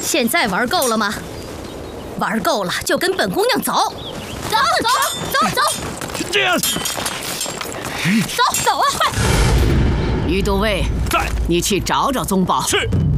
现在玩够了吗？玩够了就跟本姑娘走。走走走走。 这样。 走走啊，快！ 于都尉， 在。 你去找找宗保。 是。